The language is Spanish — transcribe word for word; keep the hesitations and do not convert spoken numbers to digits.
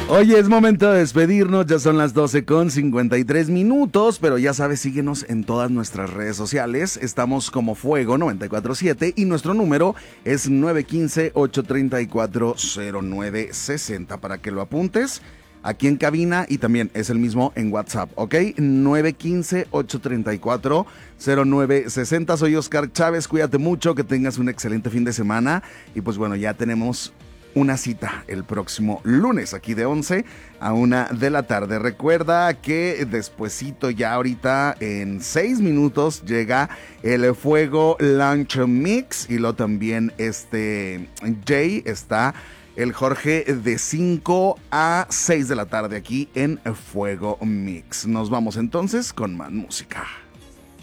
Oye, es momento de despedirnos, ya son las doce con cincuenta y tres minutos, pero ya sabes, síguenos en todas nuestras redes sociales, estamos como Fuego noventa y cuatro siete y nuestro número es nueve uno cinco, ocho tres cuatro, cero nueve seis cero para que lo apuntes aquí en cabina y también es el mismo en WhatsApp, ¿ok? nueve uno cinco, ocho tres cuatro, cero nueve seis cero. Soy Oscar Chávez, cuídate mucho, que tengas un excelente fin de semana y pues bueno, ya tenemos una cita el próximo lunes aquí de once a una de la tarde. Recuerda que despuesito, ya ahorita en seis minutos, llega el Fuego Lunch Mix y lo también este Jay está el Jorge de cinco a seis de la tarde aquí en Fuego Mix. Nos vamos entonces con más música.